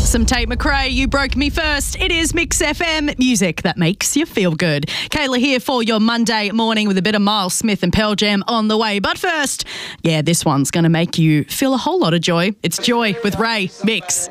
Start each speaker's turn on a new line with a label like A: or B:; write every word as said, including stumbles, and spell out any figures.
A: Some Tate McRae, You Broke Me First. It is Mix F M, music that makes you feel good. Kayla here for your Monday morning with a bit of Miles Smith and Pearl Jam on the way. But first, yeah, this one's going to make you feel a whole lot of joy. It's Joy with Ray. Mix.